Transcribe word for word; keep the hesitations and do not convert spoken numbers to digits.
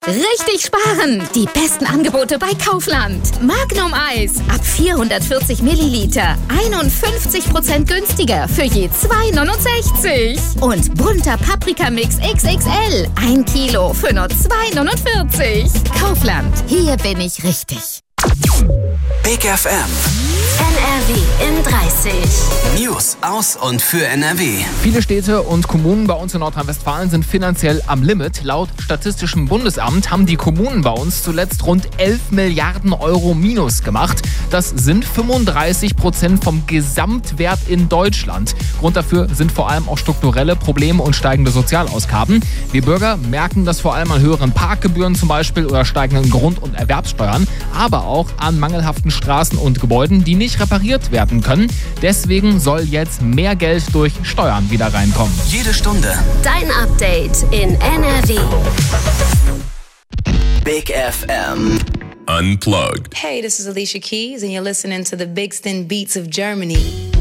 Richtig sparen! Die besten Angebote bei Kaufland. Magnum Eis ab vierhundertvierzig Milliliter. einundfünfzig Prozent günstiger für je zwei neunundsechzig. Und bunter Paprikamix X X L. Ein Kilo für nur zwei neunundvierzig. Kaufland. Hier bin ich richtig. Big F M. N R W in dreißig. News aus und für N R W. Viele Städte und Kommunen bei uns in Nordrhein-Westfalen sind finanziell am Limit. Laut Statistischem Bundesamt haben die Kommunen bei uns zuletzt rund elf Milliarden Euro Minus gemacht. Das sind fünfunddreißig Prozent vom Gesamtwert in Deutschland. Grund dafür sind vor allem auch strukturelle Probleme und steigende Sozialausgaben. Wir Bürger merken das vor allem an höheren Parkgebühren zum Beispiel oder steigenden Grund- und Erwerbssteuern, aber auch an mangelhaften Straßen und Gebäuden, die nicht repariert werden können. Deswegen soll jetzt mehr Geld durch Steuern wieder reinkommen. Jede Stunde Dein Update in N R W. Big F M. Unplugged. Hey, this is Alicia Keys, and you're listening to the Big Stin Beats of Germany.